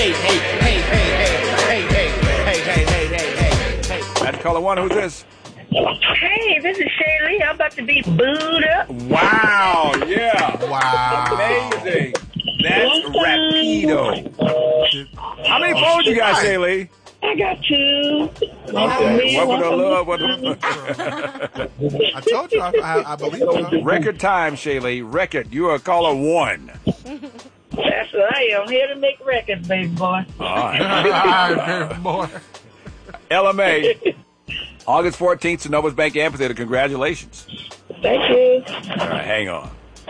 That's caller one. Who's this? Hey, this is Shaylee. I'm about to be booed up. Wow, yeah. Wow. Amazing. That's rapido. How many phones you got, Shaylee? I got two. Okay. What would I love? I told you, I believe you. Record time, Shaylee. Record. You are caller one. That's what I am. Here to make records, baby boy. All right. Boy. LMA. August 14th, Synovus Bank Amphitheater. Congratulations. Thank you. All right, hang on.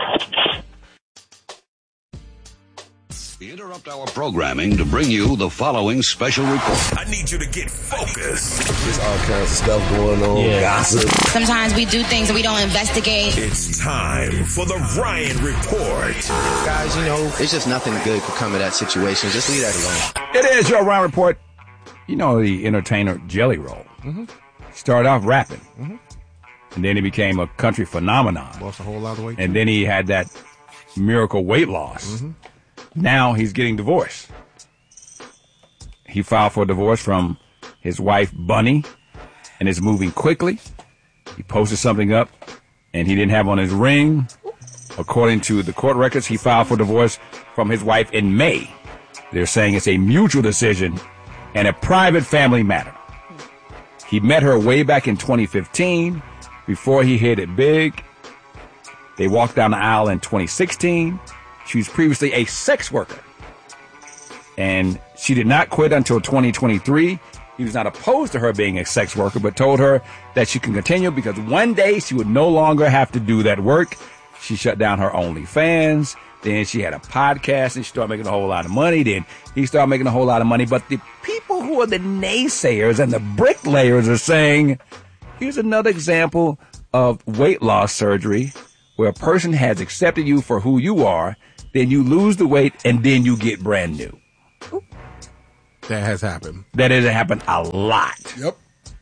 We interrupt our programming to bring you the following special report. I need you to get focused. There's all kinds of stuff going on. Gossip. Sometimes we do things and we don't investigate. It's time for the Ryan Report. Guys, you know, it's just nothing good could come of that situation. Just leave that alone. It is your Ryan Report. You know the entertainer Jelly Roll. Mm-hmm. Started off rapping. Mm-hmm. And then he became a country phenomenon. Lost a whole lot of weight. And then he had that miracle weight loss. Mm-hmm. Now he's getting divorced. He filed for divorce from his wife, Bunny, and is moving quickly. He posted something up, and he didn't have on his ring. According to the court records, he filed for divorce from his wife in May. They're saying it's a mutual decision and a private family matter. He met her way back in 2015 before he hit it big. They walked down the aisle in 2016. She was previously a sex worker, and she did not quit until 2023. He was not opposed to her being a sex worker, but told her that she can continue because one day she would no longer have to do that work. She shut down her OnlyFans. Then she had a podcast, and she started making a whole lot of money. Then he started making a whole lot of money. But the people who are the naysayers and the bricklayers are saying, here's another example of weight loss surgery where a person has accepted you for who you are, then you lose the weight, and then you get brand new. That has happened. That has happened a lot. Yep.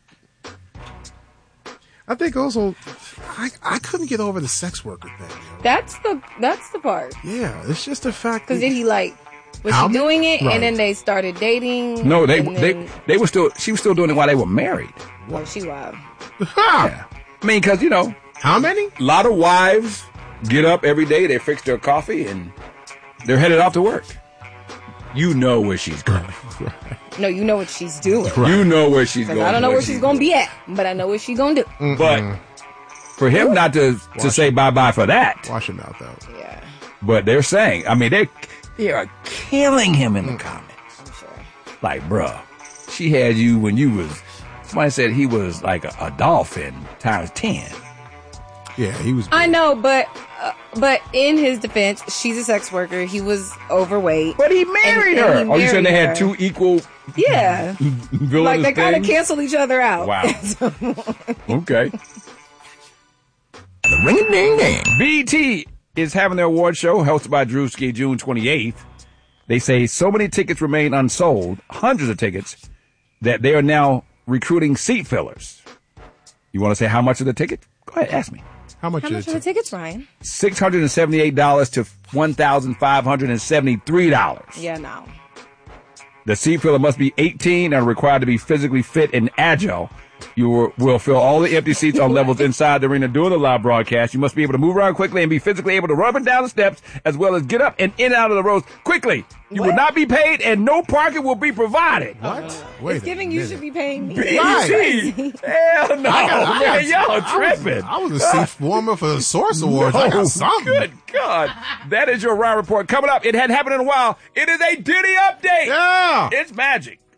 I think also, I couldn't get over the sex worker thing. You know? That's the part. Yeah, it's just the fact because then he was she doing it, right. And then they started dating. No, they were still. She was still doing it while they were married. Oh, she wild. Yeah. I mean, because how many? A lot of wives get up every day, they fix their coffee, and they're headed off to work. You know where she's going. Right. No, you know what she's doing. Right. You know where she's going. I don't know where she's going to be at, but I know what she's going to do. Mm-mm. But for him not to say bye-bye for that. Wash him out, though. Yeah. But they're saying, I mean, they are killing him in the comments. I'm sure. Like, bruh, she had you when you was, somebody said he was like a dolphin times 10. Yeah, he was. I know, but in his defense, she's a sex worker. He was overweight, but he married her. You said they had two equal? Yeah, like they kind of cancel each other out. Wow. Okay. The ring-a-ding-ding. BET is having their award show hosted by Drewski June 28th. They say so many tickets remain unsold, hundreds of tickets, that they are now recruiting seat fillers. You want to say how much of the ticket? Go ahead, ask me. How much are the tickets, Ryan? $678 to $1,573. Yeah, no. The seat filler must be 18 and are required to be physically fit and agile. You will fill all the empty seats on levels inside the arena during the live broadcast. You must be able to move around quickly and be physically able to run up and down the steps, as well as get up and in and out of the rows quickly. You will not be paid, and no parking will be provided. What? It's giving you should be paying me. BET. Hell no, man, y'all tripping. I was a seat warmer for the Source Awards. I got something. Good God. That is your Ryan Report. Coming up, it hadn't happened in a while. It is a Diddy update. Yeah. It's magic.